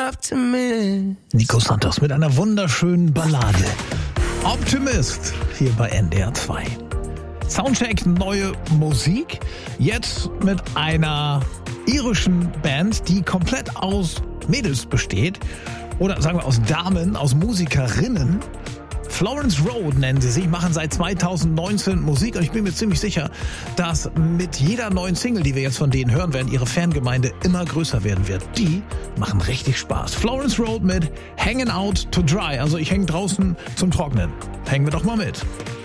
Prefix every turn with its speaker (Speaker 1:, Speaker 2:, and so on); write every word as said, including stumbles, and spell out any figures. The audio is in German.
Speaker 1: Optimist.
Speaker 2: Nico Santos mit einer wunderschönen Ballade. Optimist hier bei N D R zwei. Soundcheck, neue Musik. Jetzt mit einer irischen Band, die komplett aus Mädels besteht. Oder sagen wir aus Damen, aus Musikerinnen. Florence Road nennen sie sich, machen seit zweitausendneunzehn Musik und ich bin mir ziemlich sicher, dass mit jeder neuen Single, die wir jetzt von denen hören werden, ihre Fangemeinde immer größer werden wird. Die machen richtig Spaß. Florence Road mit Hanging Out to Dry, also ich hänge draußen zum Trocknen. Hängen wir doch mal mit.